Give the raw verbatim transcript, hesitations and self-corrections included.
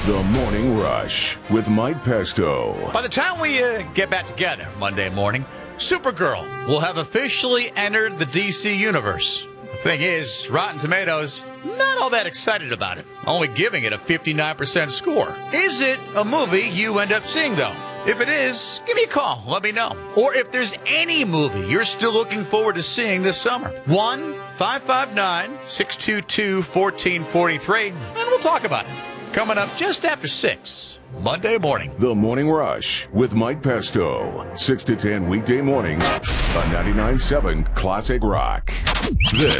The Morning Rush with Mike Pesto. By the time we uh, get back together Monday morning, Supergirl will have officially entered the D C universe. The thing is, Rotten Tomatoes, not all that excited about it, only giving it a fifty-nine percent score. Is it a movie you end up seeing, though? If it is, give me a call. Let me know. Or if there's any movie you're still looking forward to seeing this summer. one five five nine, six two two, one four four three, and we'll talk about it. Coming up just after six, Monday morning. The Morning Rush with Mike Pesto. six to ten weekday mornings on ninety-nine point seven Classic Rock. This